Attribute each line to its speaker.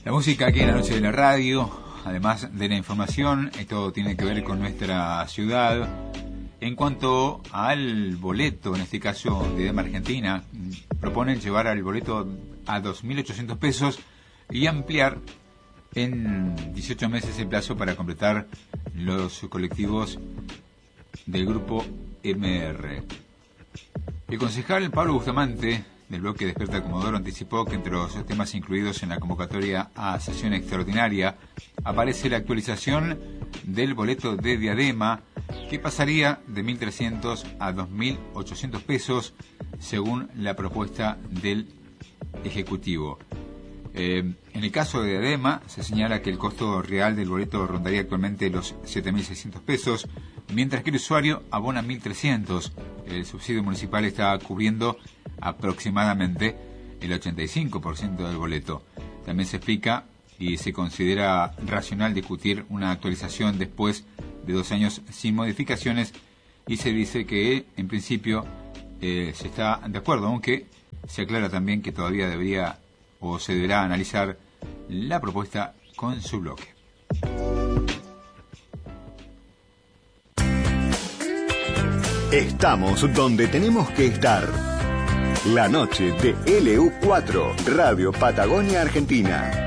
Speaker 1: La música aquí en la noche de la radio, además de la información, esto tiene que ver con nuestra ciudad. En cuanto al boleto, en este caso de Diadema Argentina, proponen llevar al boleto a 2.800 pesos y ampliar en 18 meses el plazo para completar los colectivos del grupo MR. El concejal Pablo Bustamante, del bloque Despierta Comodoro, anticipó que entre los temas incluidos en la convocatoria a sesión extraordinaria aparece la actualización del boleto de Diadema, que pasaría de 1.300 a 2.800 pesos según la propuesta del Ejecutivo. En el caso de Diadema se señala que el costo real del boleto rondaría actualmente los 7.600 pesos, mientras que el usuario abona 1.300. El subsidio municipal está cubriendo aproximadamente el 85% del boleto. También se explica y se considera racional discutir una actualización después de 2 años sin modificaciones, y se dice que en principio se está de acuerdo, aunque se aclara también que todavía debería o se deberá analizar la propuesta con su bloque.
Speaker 2: Estamos donde tenemos que estar. La noche de LU4, Radio Patagonia Argentina.